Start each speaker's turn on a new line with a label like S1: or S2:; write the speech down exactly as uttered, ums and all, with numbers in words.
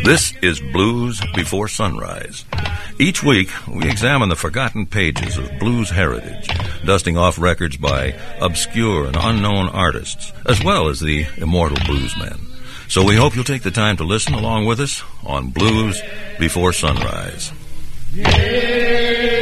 S1: This is Blues Before Sunrise. Each week, we examine the forgotten pages of blues heritage, dusting off records by obscure and unknown artists, as well as the immortal bluesmen. So we hope you'll take the time to listen along with us on Blues Before Sunrise. Yeah.